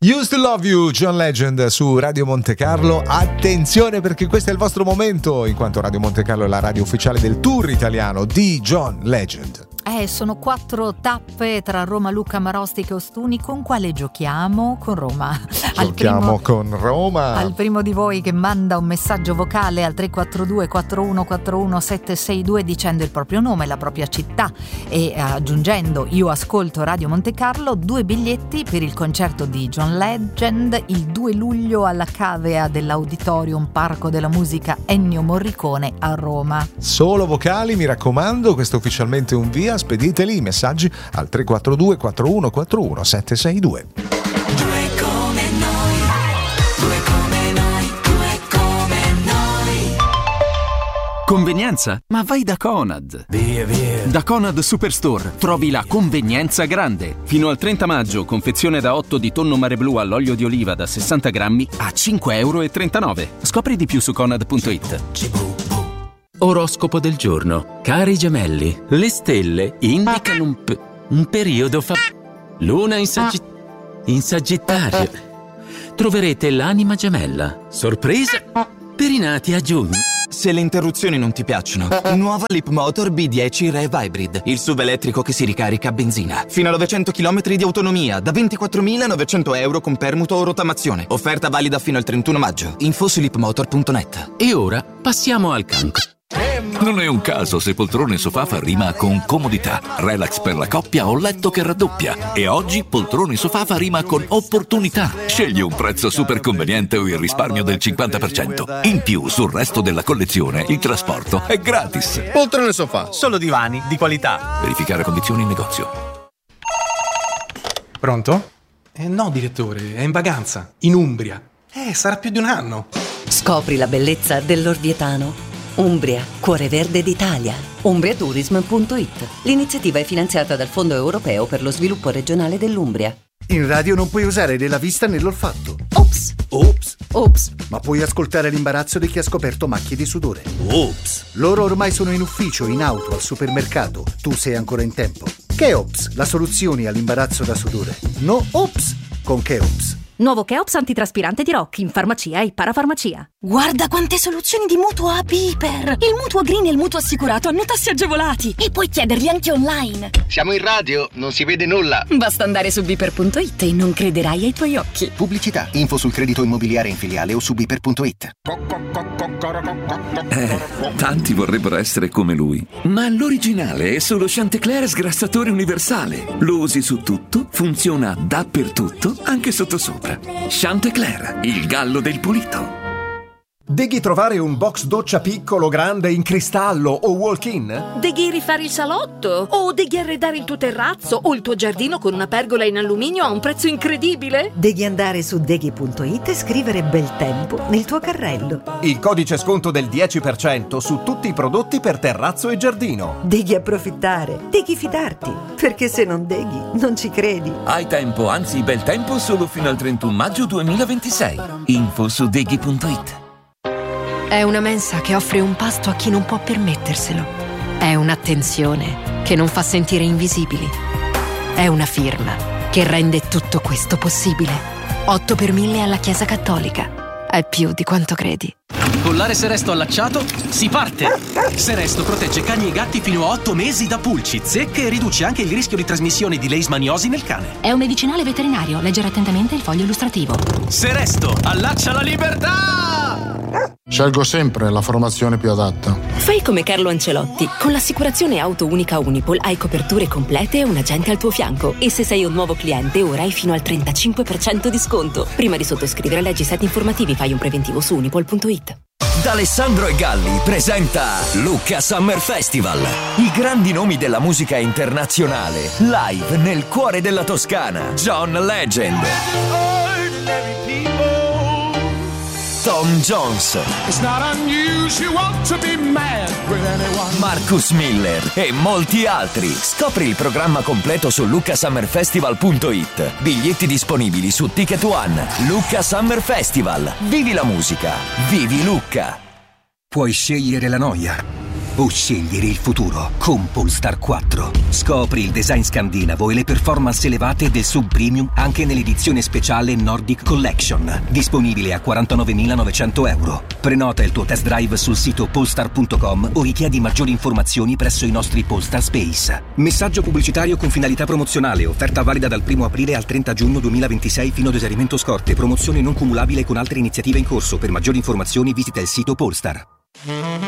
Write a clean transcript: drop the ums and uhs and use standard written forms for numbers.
Used to Love You, John Legend su Radio Monte Carlo. Attenzione, perché questo è il vostro momento, in quanto Radio Monte Carlo è la radio ufficiale del tour italiano di John Legend. Sono 4 tappe tra Roma, Lucca, Marostica e Ostuni. Con quale giochiamo? Con Roma. Giochiamo con Roma. Al primo di voi che manda un messaggio vocale al 342 4141 762 dicendo il proprio nome, la propria città e aggiungendo "io ascolto Radio Monte Carlo", 2 biglietti per il concerto di John Legend il 2 luglio alla cavea dell'Auditorium Parco della Musica Ennio Morricone a Roma. Solo vocali, mi raccomando, questo è ufficialmente un via. Spediteli i messaggi al 342 4141 762. Due come noi, due come noi, due come noi. Convenienza? Ma vai da Conad. Via. Da Conad Superstore trovi la convenienza grande. Fino al 30 maggio, confezione da 8 di tonno mare blu all'olio di oliva da 60 grammi a €5,39. Scopri di più su Conad.it. Oroscopo del giorno. Cari gemelli, le stelle indicano un periodo Luna in Sagittario. Troverete l'anima gemella. Sorpresa per i nati a giugno. Se le interruzioni non ti piacciono, nuova Leapmotor B10 Rev Hybrid, il SUV elettrico che si ricarica a benzina. Fino a 900 km di autonomia, da €24.900 con permuto o rottamazione. Offerta valida fino al 31 maggio. Info su leapmotor.net. E ora passiamo al cancro. Non è un caso se poltrone sofà fa rima con comodità, relax per la coppia o letto che raddoppia. E oggi poltrone sofà fa rima con opportunità. Scegli un prezzo super conveniente o il risparmio del 50%. In più, sul resto della collezione, il trasporto è gratis. Poltrone sofà, solo divani di qualità. Verificare condizioni in negozio. Pronto? No, direttore, è in vacanza, in Umbria. Sarà più di un anno. Scopri la bellezza dell'Orvietano. Umbria, cuore verde d'Italia. Umbriatourism.it. L'iniziativa è finanziata dal Fondo Europeo per lo Sviluppo Regionale dell'Umbria. In radio non puoi usare né la vista né l'olfatto. Ops. Ma puoi ascoltare l'imbarazzo di chi ha scoperto macchie di sudore. Ops. Loro ormai sono in ufficio, in auto, al supermercato. Tu sei ancora in tempo. Cheops, la soluzione all'imbarazzo da sudore. No ops con Cheops. Nuovo Cheops antitraspirante di Rock in farmacia e parafarmacia. Guarda quante soluzioni di mutuo a Piper! Il mutuo green e il mutuo assicurato hanno tassi agevolati e puoi chiederli anche online. Siamo in radio, non si vede nulla. Basta andare su Piper.it e non crederai ai tuoi occhi. Pubblicità, info sul credito immobiliare in filiale o su Piper.it. Tanti vorrebbero essere come lui, ma l'originale è solo Chantecler sgrassatore universale. Lo usi su tutto, funziona dappertutto, anche sotto sopra. Chantecler, il gallo del pulito. Deghi trovare un box doccia piccolo, grande, in cristallo o walk-in? Deghi rifare il salotto? O deghi arredare il tuo terrazzo o il tuo giardino con una pergola in alluminio a un prezzo incredibile? Devi andare su deghi.it e scrivere bel tempo nel tuo carrello. Il codice sconto del 10% su tutti i prodotti per terrazzo e giardino. Devi approfittare, devi fidarti, perché se non deghi non ci credi. Hai tempo, anzi bel tempo, solo fino al 31 maggio 2026. Info su deghi.it. È una mensa che offre un pasto a chi non può permetterselo. È un'attenzione che non fa sentire invisibili. È una firma che rende tutto questo possibile. 8 per 1000 alla Chiesa Cattolica. È più di quanto credi. Collare Seresto allacciato, si parte! Seresto protegge cani e gatti fino a 8 mesi da pulci, zecche e riduce anche il rischio di trasmissione di leishmaniosi nel cane. È un medicinale veterinario, leggere attentamente il foglio illustrativo. Seresto, allaccia la libertà! Scelgo sempre la formazione più adatta. Fai come Carlo Ancelotti. Con l'assicurazione auto unica Unipol hai coperture complete e un agente al tuo fianco. E se sei un nuovo cliente, ora hai fino al 35% di sconto. Prima di sottoscrivere, leggi i set informativi, fai un preventivo su unipol.it. D'Alessandro e Galli presenta Lucca Summer Festival. I grandi nomi della musica internazionale, live nel cuore della Toscana. John Legend, Tom Jones, Marcus Miller e molti altri. Scopri il programma completo su luccasummerfestival.it. Biglietti disponibili su Ticket One. Lucca Summer Festival. Vivi la musica. Vivi Lucca. Puoi scegliere la noia, o scegliere il futuro con Polestar 4. Scopri il design scandinavo e le performance elevate del sub premium anche nell'edizione speciale Nordic Collection, disponibile a 49.900 euro. Prenota il tuo test drive sul sito polestar.com o richiedi maggiori informazioni presso i nostri Polestar Space. Messaggio pubblicitario con finalità promozionale, offerta valida dal 1 aprile al 30 giugno 2026 fino ad esaurimento scorte, promozione non cumulabile con altre iniziative in corso. Per maggiori informazioni visita il sito Polestar.